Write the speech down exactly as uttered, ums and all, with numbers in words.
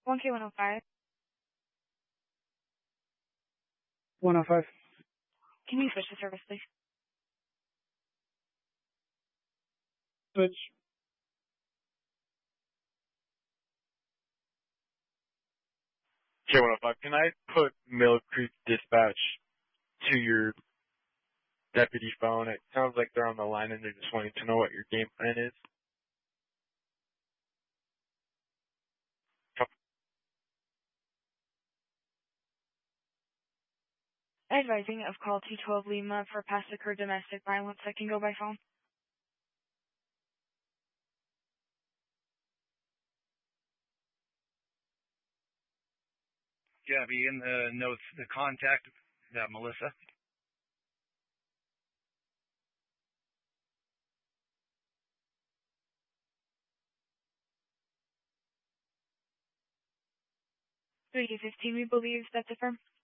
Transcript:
one K one oh five. one oh five. Can you switch to service, please? Switch. K one oh five, can I put Mill Creek Dispatch to your deputy phone? It sounds like they're on the line and they're just wanting to know what your game plan is. Advising of call two twelve Lima for past occurred domestic violence that can go by phone. Yeah, be in the notes, the contact, that Melissa. three fifteen, we believe that's the firm.